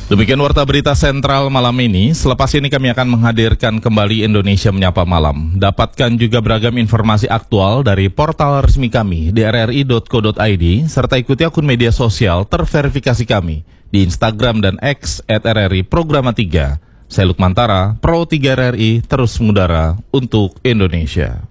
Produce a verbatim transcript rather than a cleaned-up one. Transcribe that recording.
Demikian Warta Berita Sentral malam ini. Selepas ini kami akan menghadirkan kembali Indonesia Menyapa Malam. Dapatkan juga beragam informasi aktual dari portal resmi kami di r r i dot co dot i d serta ikuti akun media sosial terverifikasi kami di Instagram dan X at r r i programa tiga. Saya Lukmantara, Pro tiga R R I, terus mengudara untuk Indonesia.